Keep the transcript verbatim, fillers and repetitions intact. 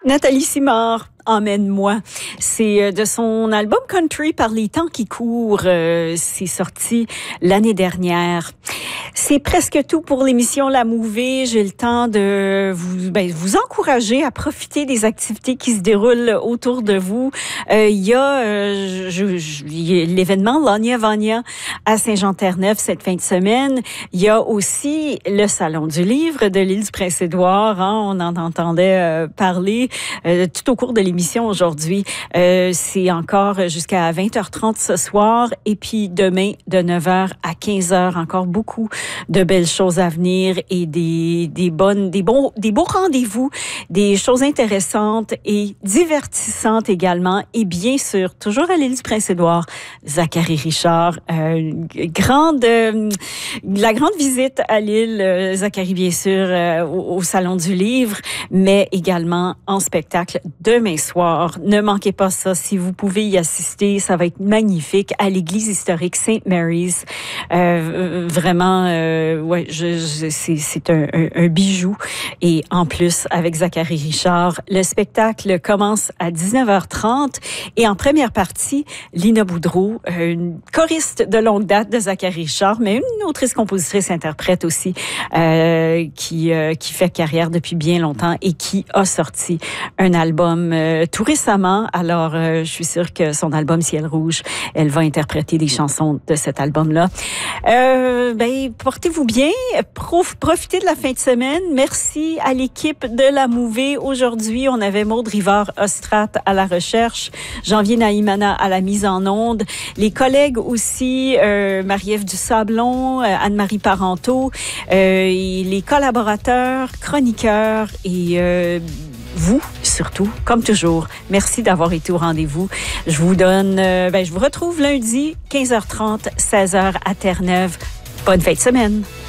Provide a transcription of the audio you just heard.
Nathalie Simard, Emmène-moi. C'est de son album Country par les temps qui courent. Euh, c'est sorti l'année dernière. C'est presque tout pour l'émission La Mouvée. J'ai le temps de vous, ben, vous encourager à profiter des activités qui se déroulent autour de vous. Euh, il y a, euh, je, je, y a l'événement Lania Vania à Saint-Jean-Terre-Neuf cette fin de semaine. Il y a aussi le Salon du Livre de l'île du Prince-Édouard. Hein, on en entendait euh, parler euh, tout au cours de l'émission aujourd'hui. Euh, c'est encore jusqu'à vingt heures trente ce soir. Et puis demain, de neuf heures à quinze heures, encore beaucoup de belles choses à venir et des, des bonnes, des bons, des beaux rendez-vous, des choses intéressantes et divertissantes également. Et bien sûr, toujours à l'île du Prince-Édouard, Zachary Richard, euh, grande, euh, la grande visite à l'île, euh, Zachary bien sûr, euh, au, au Salon du Livre, mais également en spectacle demain soir. Ne manquez pas ça si vous pouvez y assister, ça va être magnifique à l'église historique Saint Mary's. Euh, vraiment, euh, ouais, je, je, c'est, c'est un, un, un bijou. Et en plus, avec Zachary Richard, le spectacle commence à dix-neuf heures trente et en première partie, Lina Boudreau, une choriste de longue date de Zachary Richard, mais une autrice, compositrice, interprète aussi, euh, qui, euh, qui fait carrière depuis bien longtemps et qui a sorti un album euh, tout récemment. Alors, euh, je suis sûre que son album Ciel Rouge, elle va interpréter des chansons de cet album-là. Euh, ben, portez-vous bien, Prof, profitez de la fin de semaine. Merci à l'équipe de La Mouvée. Aujourd'hui, on avait Maude Rivard-Ostrat à la recherche, Janvier Naïmana à la mise en onde, les collègues aussi, euh, Marie-Ève Dusablon, euh, Anne-Marie Parenteau, euh, et les collaborateurs, chroniqueurs et euh, vous, surtout, comme toujours. Merci d'avoir été au rendez-vous. Je vous donne, euh, ben, je vous retrouve lundi, quinze heures trente, seize heures à Terre-Neuve. Bonne fin de semaine.